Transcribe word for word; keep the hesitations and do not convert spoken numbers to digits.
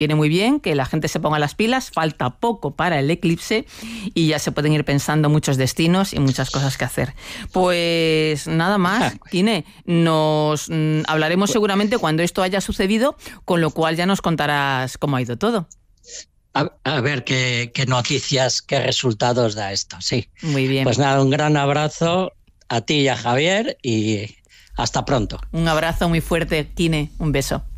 viene muy bien que la gente se ponga las pilas, falta poco para el eclipse y ya se pueden ir pensando muchos destinos y muchas cosas que hacer. Pues nada más, Kine, nos mm, hablaremos seguramente cuando esto haya sucedido, con lo cual ya nos contarás cómo ha ido todo. A, a ver qué, qué noticias, qué resultados da esto, sí. Muy bien. Pues nada, un gran abrazo a ti y a Javier y hasta pronto. Un abrazo muy fuerte, Kine, un beso.